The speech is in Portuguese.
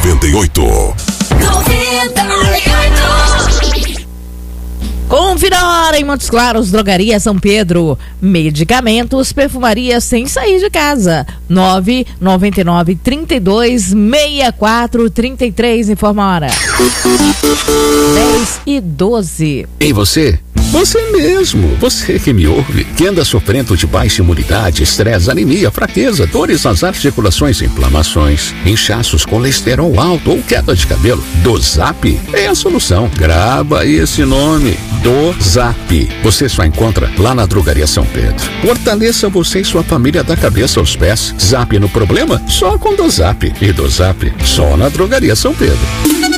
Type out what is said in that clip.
98. Confira a hora em Montes Claros, Drogaria São Pedro. Medicamentos, perfumaria sem sair de casa. 999-32-64-33. Informa a hora. 10:12. Ei, você? Você mesmo, você que me ouve, que anda sofrendo de baixa imunidade, estresse, anemia, fraqueza, dores nas articulações, inflamações, inchaços, colesterol alto ou queda de cabelo, Dozap é a solução. Grava esse nome, Dozap. Você só encontra lá na Drogaria São Pedro. Fortaleça você e sua família da cabeça aos pés. Zap no problema? Só com Dozap. E Dozap só na Drogaria São Pedro.